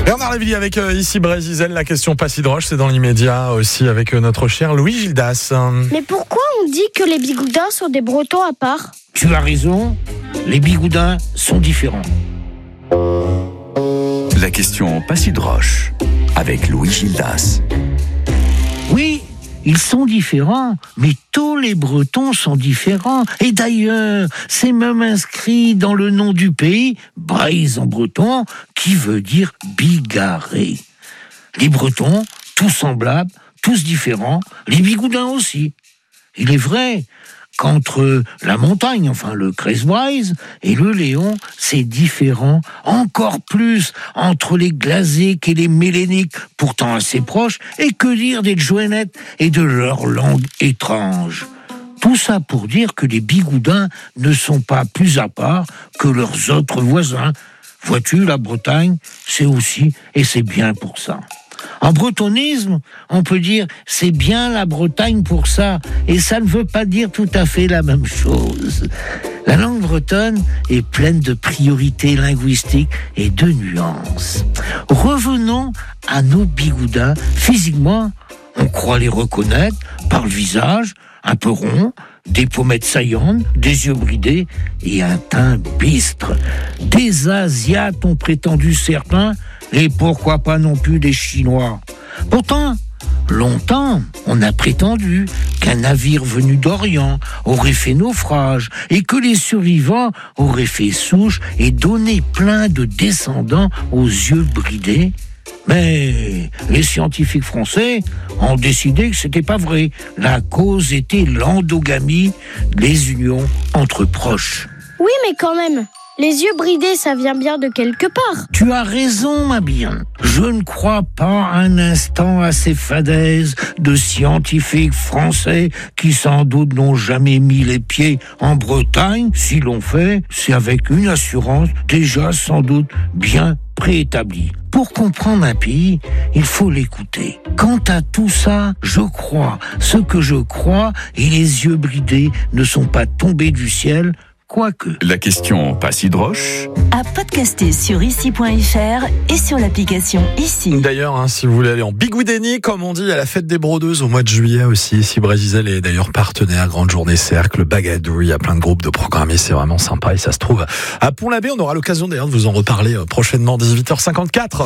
Bernard Lavilliers avec ici Brésil, la question pas si droche, c'est dans l'immédiat aussi avec notre cher Louis Gildas. Mais pourquoi on dit que les bigoudins sont des Bretons à part ? Tu as raison, les bigoudins sont différents. La question pas si droche avec Louis Gildas. Oui, ils sont différents, mais tous les Bretons sont différents. Et d'ailleurs, c'est même inscrit dans le nom du pays, Breiz en breton, qui veut dire bigarré. Les Bretons, tous semblables, tous différents, les bigoudins aussi. Il est vrai qu'entre la montagne, enfin le Kreiz et le Léon, c'est différent, encore plus entre les Glaséques et les Méléniques, pourtant assez proches, et que dire des Joënettes et de leur langue étrange. Tout ça pour dire que les bigoudins ne sont pas plus à part que leurs autres voisins. Vois-tu, la Bretagne, c'est aussi, et c'est bien pour ça. En bretonisme, on peut dire « c'est bien la Bretagne pour ça », et ça ne veut pas dire tout à fait la même chose. La langue bretonne est pleine de priorités linguistiques et de nuances. Revenons à nos bigoudins. Physiquement, on croit les reconnaître par le visage, un peu rond, des pommettes saillantes, des yeux bridés et un teint bistre. Des Asiates ont prétendu certains, et pourquoi pas non plus des Chinois. Pourtant, longtemps, on a prétendu qu'un navire venu d'Orient aurait fait naufrage et que les survivants auraient fait souche et donné plein de descendants aux yeux bridés. Mais les scientifiques français ont décidé que c'était pas vrai. La cause était l'endogamie, les unions entre proches. Oui, mais quand même, les yeux bridés, ça vient bien de quelque part. Tu as raison, ma bien. Je ne crois pas un instant à ces fadaises de scientifiques français qui sans doute n'ont jamais mis les pieds en Bretagne. Si l'on fait, c'est avec une assurance déjà sans doute bien préétablie. Pour comprendre un pays, il faut l'écouter. Quant à tout ça, je crois ce que je crois et les yeux bridés ne sont pas tombés du ciel, quoique. La question pas si droche à podcaster sur ici.fr et sur l'application Ici. D'ailleurs, si vous voulez aller en bigoudénie, comme on dit, à la fête des brodeuses au mois de juillet aussi, ici Brésil est d'ailleurs partenaire, Grande Journée Cercle, Bagadou, il y a plein de groupes de programmés, c'est vraiment sympa et ça se trouve à Pont-l'Abbé. On aura l'occasion d'ailleurs de vous en reparler prochainement, 18h54.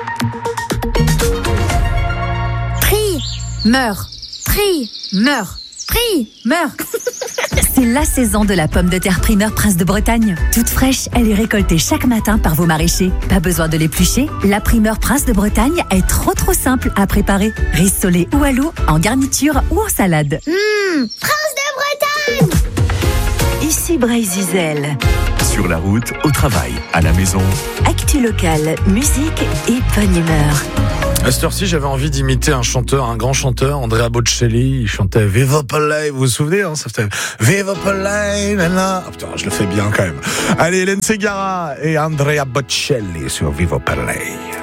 Prie, meurs, prie, meurs, prie, meurs. C'est la saison de la pomme de terre primeur Prince de Bretagne. Toute fraîche, elle est récoltée chaque matin par vos maraîchers. Pas besoin de l'éplucher. La primeur Prince de Bretagne est trop simple à préparer. Rissolée ou à l'eau, en garniture ou en salade. Prince de Bretagne. Ici Brésil. sur la route, au travail, à la maison. Actu locale, musique et bonne humeur. À cette heure-ci, j'avais envie d'imiter un grand chanteur, Andrea Bocelli. Il chantait Viva Pelé, vous vous souvenez, ça fait Viva Pelé, nana. Ah putain, je le fais bien quand même. Allez, Hélène Ségara et Andrea Bocelli sur Viva Pelé.